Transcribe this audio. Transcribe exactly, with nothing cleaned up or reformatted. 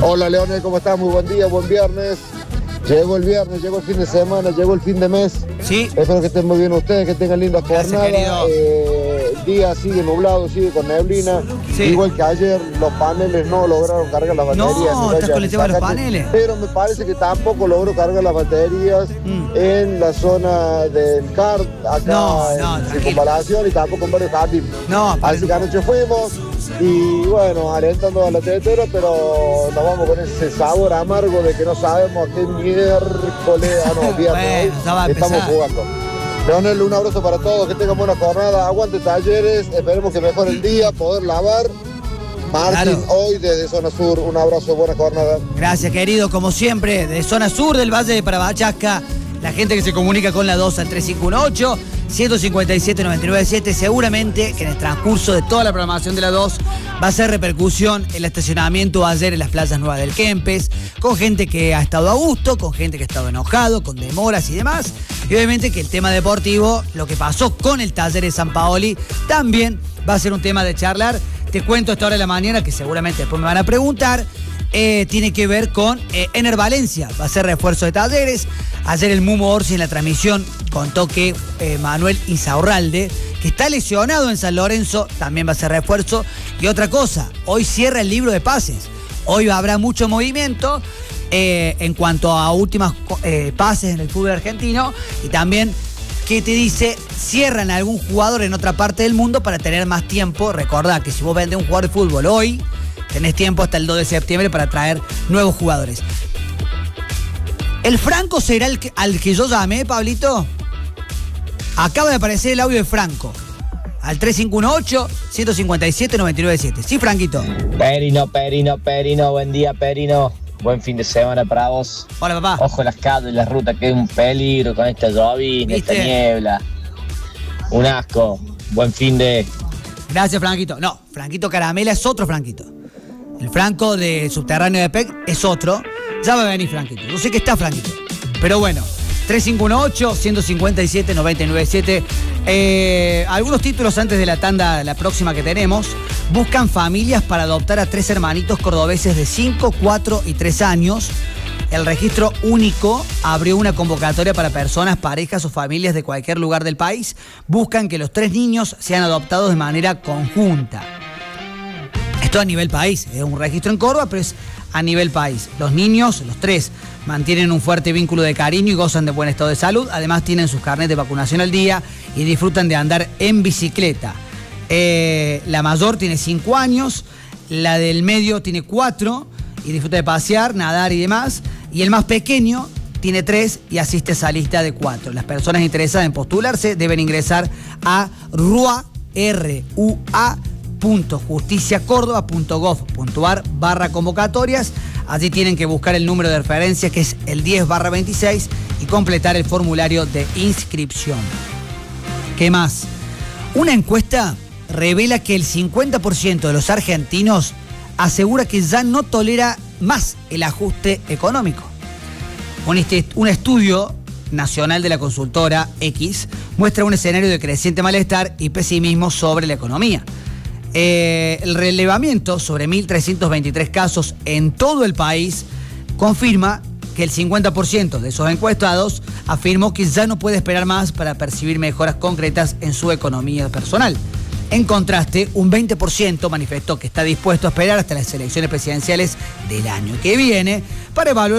Hola Leonel, ¿cómo estás? Muy buen día, buen viernes. Llegó el viernes, llegó el fin de semana, llegó el fin de mes. Sí. Espero que estén muy bien ustedes, que tengan lindas jornadas. Eh, el día sigue nublado, sigue con neblina. Sí. Igual que ayer, los paneles no lograron cargar las baterías. No, estás con el tema de los paneles. Pero me parece que tampoco logró cargar las baterías mm. en la zona del C A R, acá no, no, en Circunvalación y tampoco en Barrio Jardín. No, así que anoche fuimos. Y bueno, alentando a la tetera, pero nos vamos con ese sabor amargo de que no sabemos a qué miércoles, ah, no, viernes, bueno, hoy estamos jugando. Leonel, un abrazo para todos, que tengan buena jornada, aguante Talleres, esperemos que mejore el día, poder lavar. Martín, claro. Hoy desde Zona Sur, un abrazo, buena jornada. Gracias, querido, como siempre, de Zona Sur del Valle de Parabachasca, la gente que se comunica con la dos al tres cinco uno ocho, uno cinco siete, nueve nueve siete, seguramente que en el transcurso de toda la programación de la dos va a ser repercusión el estacionamiento ayer en las playas nuevas del Kempes, con gente que ha estado a gusto, con gente que ha estado enojado, con demoras y demás. Y obviamente que el tema deportivo, lo que pasó con el Taller de San Paoli, también va a ser un tema de charlar. Te cuento a esta hora de la mañana, que seguramente después me van a preguntar, eh, tiene que ver con eh, Ener Valencia, va a ser refuerzo de Talleres. Ayer el Mumo Orsi en la transmisión contó que eh, Manuel Insaurralde, que está lesionado en San Lorenzo, también va a ser refuerzo. Y otra cosa, hoy cierra el libro de pases. Hoy habrá mucho movimiento eh, en cuanto a últimas eh, pases en el fútbol argentino. Y también, ¿qué te dice? Cierran a algún jugador en otra parte del mundo para tener más tiempo. Recordá que si vos vendés un jugador de fútbol hoy, tenés tiempo hasta el dos de septiembre para traer nuevos jugadores. ¿El Franco será el que, al que yo llamé, Pablito? Acaba de aparecer el audio de Franco. Al tres cinco uno ocho, uno cinco siete, nueve nueve siete. Sí, Franquito. Perino, Perino, Perino. Buen día, Perino. Buen fin de semana para vos. Hola, papá. Ojo las calles, la ruta, que es un peligro con esta llovina, esta niebla. Un asco. Buen fin de... Gracias, Franquito. No, Franquito Caramela es otro Franquito. El Franco de Subterráneo de P E C es otro. Ya va a venir Franquito. Yo sé que está Franquito. Pero bueno, tres cinco uno ocho, uno cinco siete, nueve nueve siete. Eh, algunos títulos antes de la tanda, la próxima que tenemos. Buscan familias para adoptar a tres hermanitos cordobeses de cinco, cuatro y tres años. El Registro Único abrió una convocatoria para personas, parejas o familias de cualquier lugar del país. Buscan que los tres niños sean adoptados de manera conjunta. Esto a nivel país. Es un registro en Córdoba, pero es a nivel país. Los niños, los tres, mantienen un fuerte vínculo de cariño y gozan de buen estado de salud. Además tienen sus carnets de vacunación al día y disfrutan de andar en bicicleta. Eh, la mayor tiene cinco años, la del medio tiene cuatro y disfruta de pasear, nadar y demás. Y el más pequeño tiene tres y asiste a esa lista de cuatro. Las personas interesadas en postularse deben ingresar a rua, R U A, justiciacórdoba.gov.ar barra convocatorias. Allí tienen que buscar el número de referencia, que es el diez barra veintiséis, y completar el formulario de inscripción. ¿Qué más? Una encuesta revela que el cincuenta por ciento de los argentinos asegura que ya no tolera más el ajuste económico. Un, est- un estudio nacional de la consultora X muestra un escenario de creciente malestar y pesimismo sobre la economía. Eh, el relevamiento sobre mil trescientos veintitrés casos en todo el país confirma que el cincuenta por ciento de esos encuestados afirmó que ya no puede esperar más para percibir mejoras concretas en su economía personal. En contraste, un veinte por ciento manifestó que está dispuesto a esperar hasta las elecciones presidenciales del año que viene para evaluar